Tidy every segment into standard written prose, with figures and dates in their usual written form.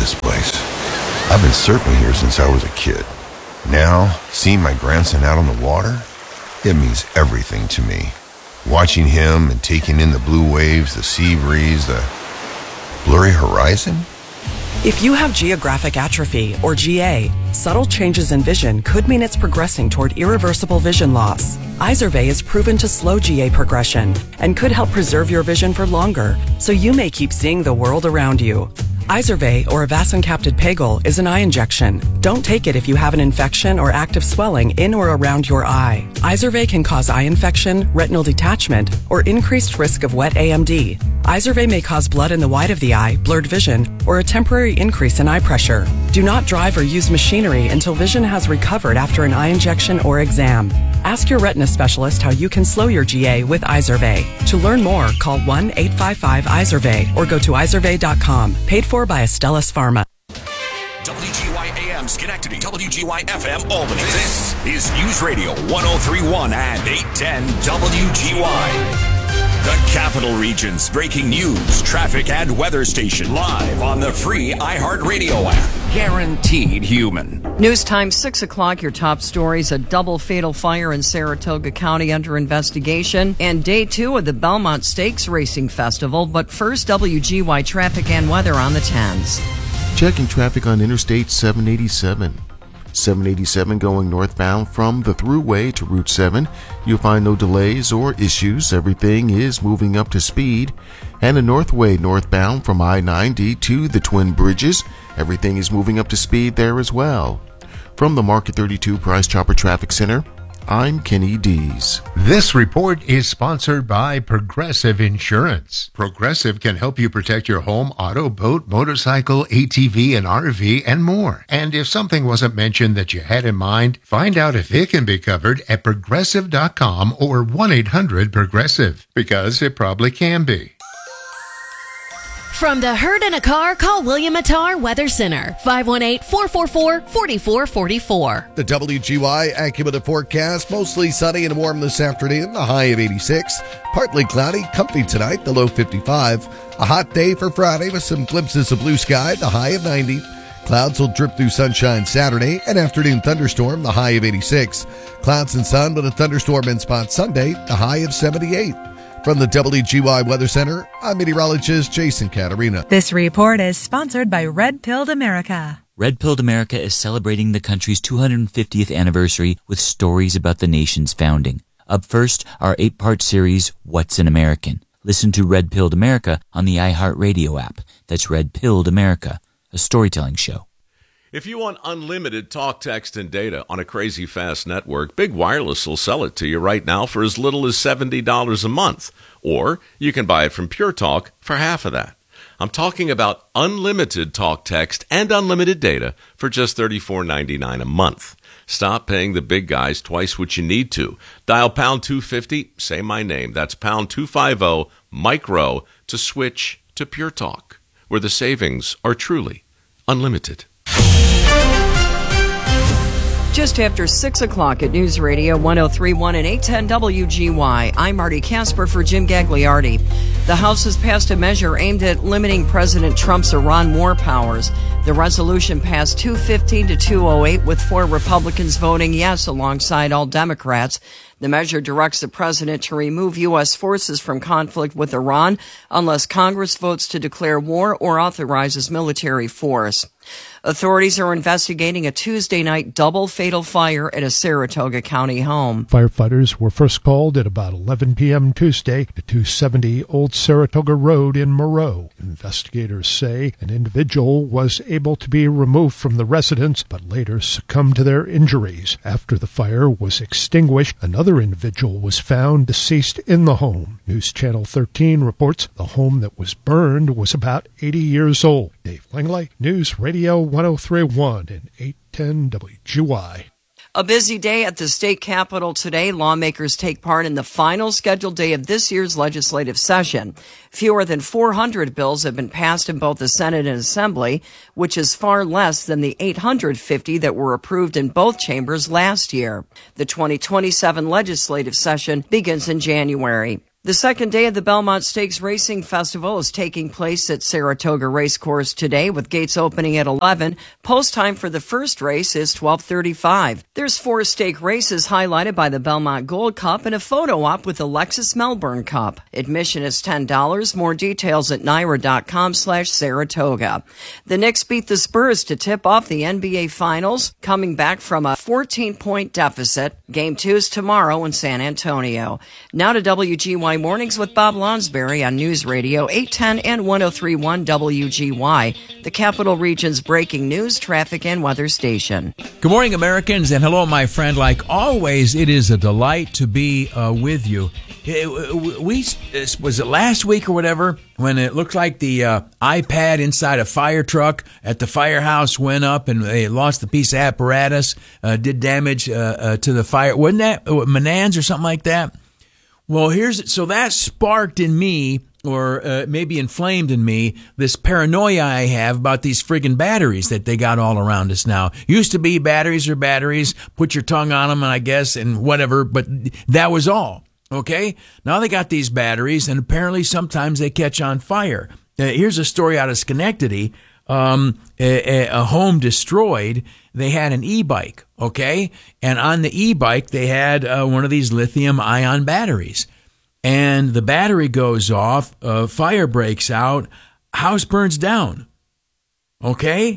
this place. I've been surfing here since I was a kid. Now, seeing my grandson out on the water, it means everything to me. Watching him and taking in the blue waves, the sea breeze, the blurry horizon. If you have geographic atrophy, or GA, subtle changes in vision could mean it's progressing toward irreversible vision loss. Izervay is proven to slow GA progression and could help preserve your vision for longer, so you may keep seeing the world around you. Izervay, or avacincaptad pegol, is an eye injection. Don't take it if you have an infection or active swelling in or around your eye. Izervay can cause eye infection, retinal detachment, or increased risk of wet AMD. Izervay may cause blood in the white of the eye, blurred vision, or a temporary increase in eye pressure. Do not drive or use machinery until vision has recovered after an eye injection or exam. Ask your retina specialist how you can slow your GA with Izervay. To learn more, call 1-855-IZERVAY or go to izervay.com. Paid for by Astellas Pharma. WGY-AM Schenectady, WGY-FM Albany. This is News Radio 103.1 and 810 WGY. The Capital Region's breaking news, traffic, and weather station live on the free iHeartRadio app. Guaranteed human. News time 6 o'clock. Your top stories: a double fatal fire in Saratoga County under investigation, and day 2 of the Belmont Stakes Racing Festival. But first, WGY traffic and weather on the 10s. Checking traffic on Interstate 787. 787 going northbound from the Thruway to Route 7. You'll find no delays or issues. Everything is moving up to speed. And the Northway northbound from I-90 to the Twin Bridges. Everything is moving up to speed there as well. From the Market 32 Price Chopper Traffic Center, I'm Kenny Dees. This report is sponsored by Progressive Insurance. Progressive can help you protect your home, auto, boat, motorcycle, ATV, and RV, and more. And if something wasn't mentioned that you had in mind, find out if it can be covered at Progressive.com or 1-800-PROGRESSIVE, because it probably can be. From the herd in a car, call William Attar Weather Center, 518-444-4444. The WGY Accumulative Forecast: mostly sunny and warm this afternoon, the high of 86. Partly cloudy, comfy tonight, the low 55. A hot day for Friday with some glimpses of blue sky, the high of 90. Clouds will drip through sunshine Saturday, an afternoon thunderstorm, the high of 86. Clouds and sun with a thunderstorm in spot Sunday, the high of 78. From the WGY Weather Center, I'm meteorologist Jason Caterina. This report is sponsored by Red Pilled America. Red Pilled America is celebrating the country's 250th anniversary with stories about the nation's founding. Up first, our 8-part series, What's an American? Listen to Red Pilled America on the iHeartRadio app. That's Red Pilled America, a storytelling show. If you want unlimited talk, text, and data on a crazy fast network, Big Wireless will sell it to you right now for as little as $70 a month. Or you can buy it from Pure Talk for half of that. I'm talking about unlimited talk, text, and unlimited data for just $34.99 a month. Stop paying the big guys twice what you need to. Dial pound 250, say my name. That's pound 250 micro to switch to Pure Talk, where the savings are truly unlimited. Just after 6 o'clock at News Radio 103.1 and 810 WGY, I'm Marty Casper for Jim Gagliardi. The House has passed a measure aimed at limiting President Trump's Iran war powers. The resolution passed 215 to 208, with 4 Republicans voting yes alongside all Democrats. The measure directs the president to remove U.S. forces from conflict with Iran unless Congress votes to declare war or authorizes military force. Authorities are investigating a Tuesday night double fatal fire at a Saratoga County home. Firefighters were first called at about 11 p.m. Tuesday at 270 Old Saratoga Road in Moreau. Investigators say an individual was able to be removed from the residence but later succumbed to their injuries. After the fire was extinguished, another individual was found deceased in the home. News Channel 13 reports the home that was burned was about 80 years old. Dave Langley, News Radio 103.1 and 810 WGY. A busy day at the state capitol today. Lawmakers take part in the final scheduled day of this year's legislative session. Fewer than 400 bills have been passed in both the Senate and Assembly, which is far less than the 850 that were approved in both chambers last year. The 2027 legislative session begins in January. The second day of the Belmont Stakes Racing Festival is taking place at Saratoga Racecourse today, with gates opening at 11. Post time for the first race is 12:35. There's 4 stake races highlighted by the Belmont Gold Cup and a photo op with the Lexus Melbourne Cup. Admission is $10. More details at NYRA.com/Saratoga. The Knicks beat the Spurs to tip off the NBA Finals, coming back from a 14-point deficit. Game 2 is tomorrow in San Antonio. Now to WGY Mornings with Bob Lonsberry on News Radio 810 and 103.1 WGY, the Capital Region's breaking news, traffic, and weather station. Good morning, Americans, and hello, my friend. Like always, it is a delight to be with you. Was it last week or whatever when it looked like the iPad inside a fire truck at the firehouse went up and they lost the piece of apparatus, did damage to the fire? Wasn't that Menands or something like that? Well, so that sparked in me, or maybe inflamed in me, this paranoia I have about these friggin' batteries that they got all around us now. Used to be batteries are batteries, put your tongue on them, I guess, and whatever, but that was all, okay? Now they got these batteries, and apparently sometimes they catch on fire. Here's a story out of Schenectady. A home destroyed. They had an e-bike, okay? And on the e-bike, they had one of these lithium-ion batteries. And the battery goes off, fire breaks out, house burns down, okay?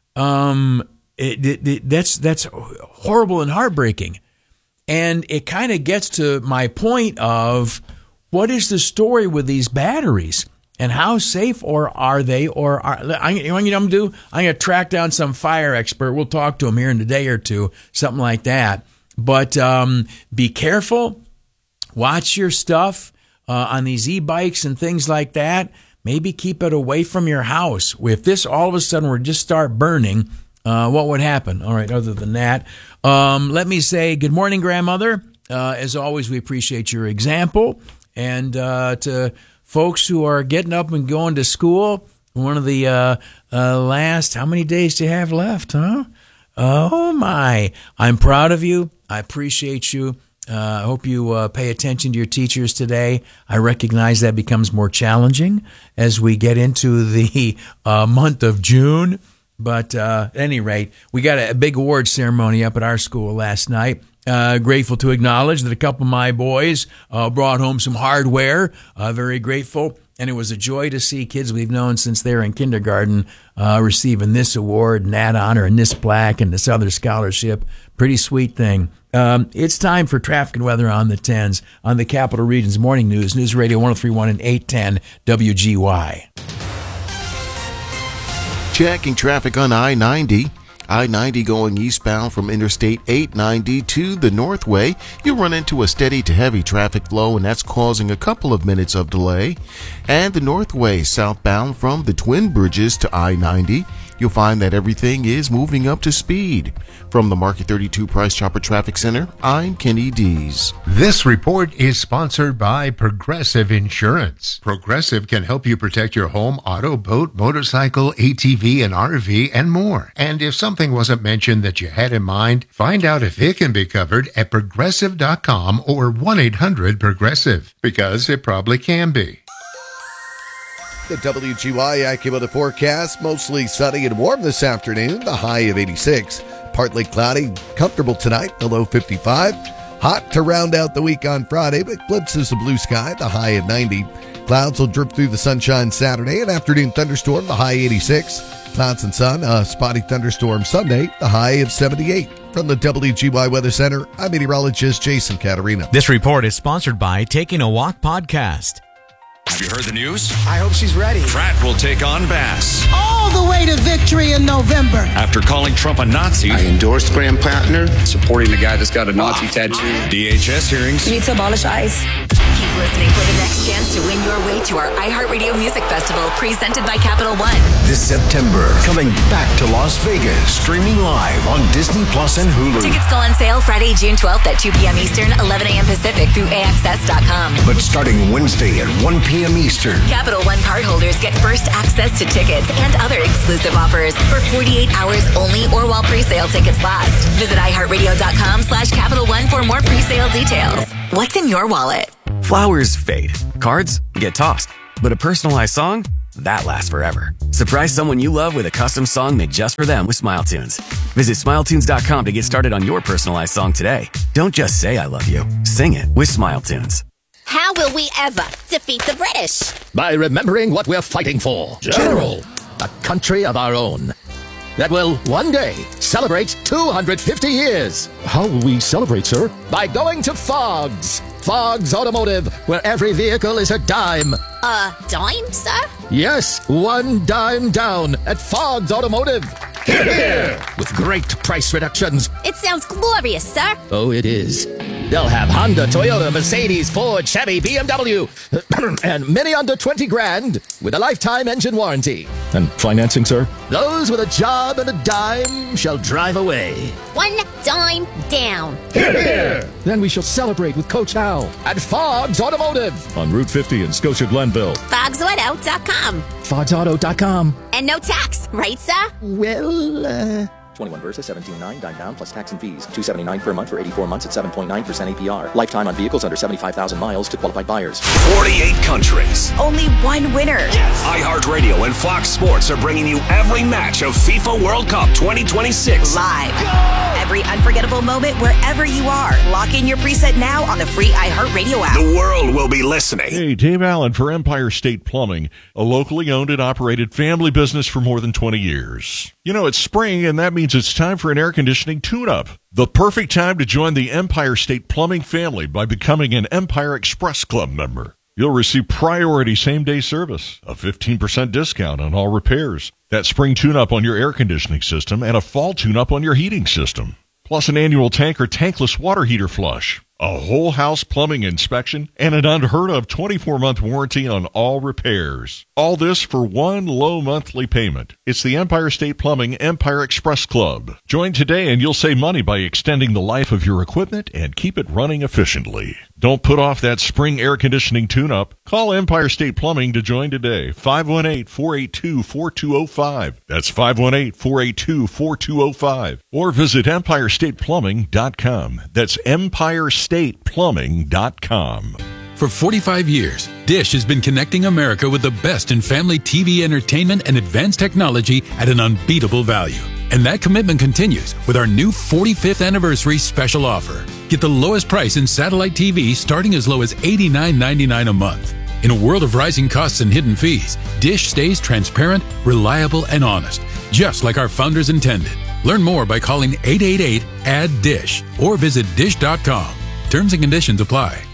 That's horrible and heartbreaking. And it kind of gets to my point of, what is the story with these batteries? And how safe are they? Or I'm going to track down some fire expert. We'll talk to him here in a day or two, something like that. But be careful. Watch your stuff on these e-bikes and things like that. Maybe keep it away from your house. If this all of a sudden were to just start burning, what would happen? All right, other than that, let me say good morning, grandmother. As always, we appreciate your example. And to folks who are getting up and going to school, one of the last, how many days do you have left, huh? Oh, my. I'm proud of you. I appreciate you. I hope you pay attention to your teachers today. I recognize that becomes more challenging as we get into the month of June. But at any rate, we got a big award ceremony up at our school last night. Grateful to acknowledge that a couple of my boys brought home some hardware. Very grateful. And it was a joy to see kids we've known since they were in kindergarten receiving this award and that honor and this plaque and this other scholarship. Pretty sweet thing. It's time for traffic and weather on the 10s on the Capital Region's Morning News. News Radio 103.1 and 810 WGY. Checking traffic on I-90. I-90 going eastbound from Interstate 890 to the Northway. You'll run into a steady to heavy traffic flow, and that's causing a couple of minutes of delay. And the Northway southbound from the Twin Bridges to I-90. You'll find that everything is moving up to speed. From the Market 32 Price Chopper Traffic Center, I'm Kenny Dees. This report is sponsored by Progressive Insurance. Progressive can help you protect your home, auto, boat, motorcycle, ATV, and RV, and more. And if something wasn't mentioned that you had in mind, find out if it can be covered at Progressive.com or 1-800-PROGRESSIVE, because it probably can be. The WGY AccuWeather forecast, mostly sunny and warm this afternoon, the high of 86. Partly cloudy, comfortable tonight, the low 55. Hot to round out the week on Friday, but glimpses of blue sky, the high of 90. Clouds will drip through the sunshine Saturday, an afternoon thunderstorm, the high 86. Clouds and sun, a spotty thunderstorm Sunday, the high of 78. From the WGY Weather Center, I'm meteorologist Jason Caterina. This report is sponsored by Taking a Walk Podcast. Have you heard the news? I hope she's ready. Pratt will take on Bass. All the way to victory in November. After calling Trump a Nazi. I endorsed Graham Plattner, supporting the guy that's got a Nazi tattoo. DHS hearings. We need to abolish ICE. Keep listening for the next chance to win your way to our iHeartRadio Music Festival, presented by Capital One. This September, coming back to Las Vegas, streaming live on Disney Plus and Hulu. Tickets go on sale Friday, June 12th at 2 p.m. Eastern, 11 a.m. Pacific through AXS.com. But starting Wednesday at 1 p.m. Eastern. Capital One cardholders get first access to tickets and other exclusive offers for 48 hours only or while pre-sale tickets last. Visit iHeartRadio.com/Capital One for more pre-sale details. What's in your wallet? Flowers fade. Cards get tossed. But a personalized song? That lasts forever. Surprise someone you love with a custom song made just for them with SmileTunes. Visit SmileTunes.com to get started on your personalized song today. Don't just say I love you. Sing it with SmileTunes. How will we ever defeat the British? By remembering what we're fighting for. General. A country of our own. That will one day celebrate 250 years. How will we celebrate, sir? By going to Fogg's. Fogg's Automotive, where every vehicle is a dime. A dime, sir? Yes, one dime down at Fogg's Automotive. Hear, hear. With great price reductions. It sounds glorious, sir. Oh, it is. They'll have Honda, Toyota, Mercedes, Ford, Chevy, BMW, and many under 20 grand with a lifetime engine warranty. And financing, sir? Those with a job and a dime shall drive away. One dime down. Hear, hear. Then we shall celebrate with Coach Hal at Fogg's Automotive on Route 50 in Scotia Glenville. FogsAuto.com. FogsAuto.com. And no tax, right, sir? Well, 21 Versa, 17.9, dime down plus tax and fees. $279 per month for 84 months at 7.9% APR. Lifetime on vehicles under 75,000 miles to qualified buyers. 48 countries. Only one winner. Yes. iHeartRadio and Fox Sports are bringing you every match of FIFA World Cup 2026. Live. Every unforgettable moment wherever you are. Lock in your preset now on the free iHeartRadio app. The world will be listening. Hey, Dave Allen for Empire State Plumbing, a locally owned and operated family business for more than 20 years. You know, it's spring, and that means it's time for an air conditioning tune-up. The perfect time to join the Empire State Plumbing family by becoming an Empire Express Club member. You'll receive priority same-day service, a 15% discount on all repairs, that spring tune-up on your air conditioning system, and a fall tune-up on your heating system. Plus an annual tank or tankless water heater flush, a whole house plumbing inspection, and an unheard of 24-month warranty on all repairs. All this for one low monthly payment. It's the Empire State Plumbing Empire Express Club. Join today and you'll save money by extending the life of your equipment and keep it running efficiently. Don't put off that spring air conditioning tune-up. Call Empire State Plumbing to join today. 518-482-4205. That's 518-482-4205. Or visit EmpireStatePlumbing.com. That's EmpireStatePlumbing.com. For 45 years, Dish has been connecting America with the best in family TV entertainment and advanced technology at an unbeatable value. And that commitment continues with our new 45th anniversary special offer. Get the lowest price in satellite TV starting as low as $89.99 a month. In a world of rising costs and hidden fees, Dish stays transparent, reliable, and honest, just like our founders intended. Learn more by calling 888-ADD-DISH or visit dish.com. Terms and conditions apply.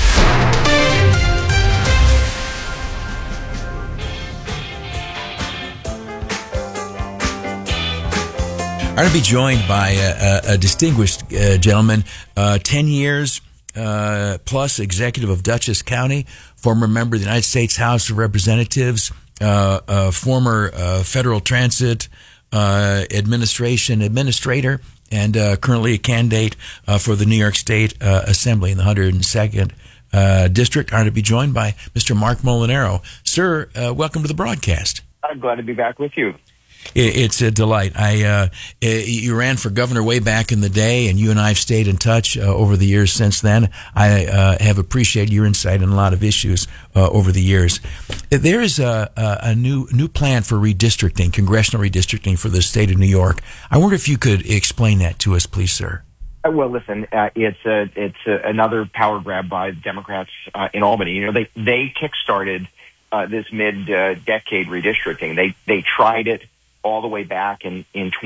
I'm going to be joined by a distinguished gentleman, 10 years plus executive of Dutchess County, former member of the United States House of Representatives, former Federal Transit administrator, and currently a candidate for the New York State Assembly in the 102nd District. I'm going to be joined by Mr. Mark Molinaro. Sir, welcome to the broadcast. I'm glad to be back with you. It's a delight. You ran for governor way back in the day, and you and I have stayed in touch over the years since then. I have appreciated your insight on a lot of issues over the years. There is a new plan for redistricting, congressional redistricting for the state of New York. I wonder if you could explain that to us, please, sir. Well, listen, it's another power grab by Democrats in Albany. You know, they kickstarted this mid-decade redistricting. They tried it all the way back in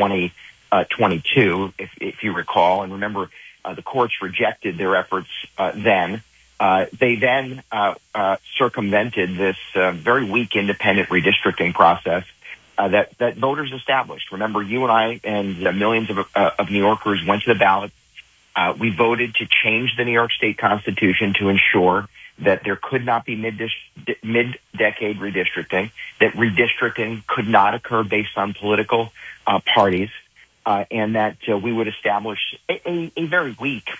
2022, if you recall. And remember, the courts rejected their efforts then. They then circumvented this very weak independent redistricting process that voters established. Remember, you and I and millions of New Yorkers went to the ballot. We voted to change the New York State Constitution to ensure that there could not be mid-decade redistricting, that redistricting could not occur based on political parties, and that we would establish a very weak